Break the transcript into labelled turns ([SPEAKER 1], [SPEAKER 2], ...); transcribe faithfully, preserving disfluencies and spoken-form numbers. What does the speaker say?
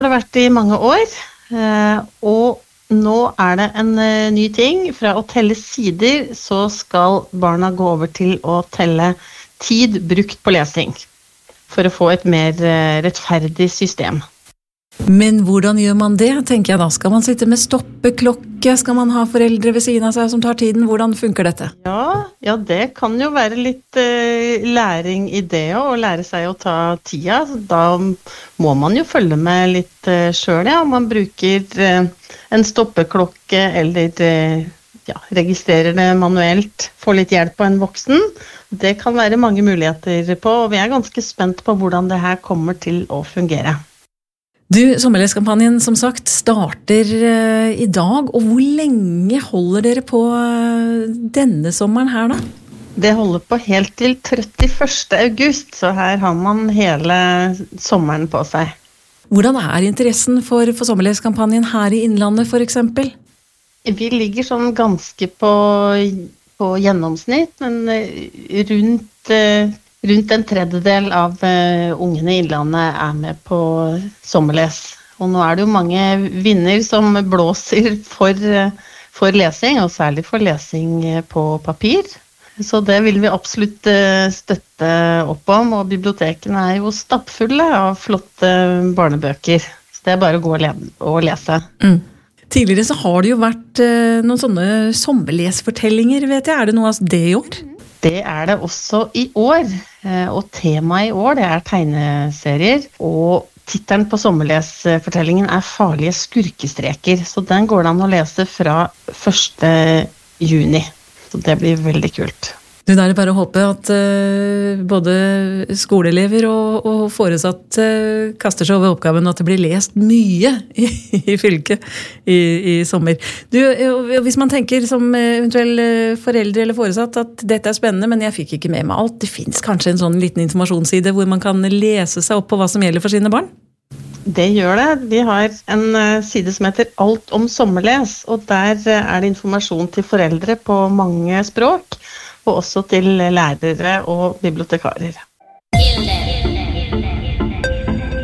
[SPEAKER 1] Det har vært i mange år, og nå er det en ny ting. Fra å telle sider så skal barna gå over til å telle tid brukt på lesing, for å få et mer rettferdig system.
[SPEAKER 2] Men hvordan gjør man det, tenker jeg da? Skal man sitte med stoppeklokke? Skal man ha foreldre ved siden av seg som tar tiden? Hvordan funker dette?
[SPEAKER 1] Ja, ja det kan jo være litt uh, læring i det, å lære seg å ta tida. Da må man jo følge med litt uh, selv, ja. Man bruker uh, en stoppeklokke eller uh, ja, registrerer det manuelt, får litt hjelp på en voksen. Det kan være mange muligheter på, og vi er ganske spent på hvordan det her kommer til å fungere.
[SPEAKER 2] Du, Sommerleskampanjen som sagt starter uh, i dag, og hvor lenge holder dere på uh, denne sommeren her da?
[SPEAKER 1] Det holder på helt til trettiførste august, så her har man hele sommeren på seg.
[SPEAKER 2] Hvordan er interessen for, for Sommerleskampanjen her i Innlandet for eksempel?
[SPEAKER 1] Vi ligger sånn ganske på, på gjennomsnitt, men rundt... Uh, Rundt en tredjedel av uh, ungene i Innlandet er med på sommerles. Og nå er det jo mange vinner som blåser for, uh, for lesing, og særlig for lesing på papir. Så det vil vi absolutt uh, støtte opp om, og bibliotekene er jo stappfulle av flotte barnebøker. Så det er bare å gå og, le og lese.
[SPEAKER 2] Mm. Tidligere så har det jo vært uh, noen sånne sommerlesfortellinger, vet jeg. Er det noe av det i år?
[SPEAKER 1] Det er det også i år, og temaet i år det er tegneserier, og titelen på sommerlesfortellingen er Farlige skurkestreker, så den går det an å lese fra første juni, så det blir veldig kult.
[SPEAKER 2] Du, da er det bare å håpe at uh, både skoleelever og, og foresatt uh, kaster seg over oppgaven, og at det blir lest mye i, i fylket i, i sommer. Du, hvis man tenker som eventuell foreldre eller foresatt at dette er spennende, men jeg fikk ikke med meg alt, det finnes kanskje en sånn liten informasjonsside hvor man kan lese seg opp på hva som gjelder for sine barn?
[SPEAKER 1] Det gjør det. Vi har en side som heter Alt om sommerles, og der er det informasjon til foreldre på mange språk, og også til lærere og bibliotekarer.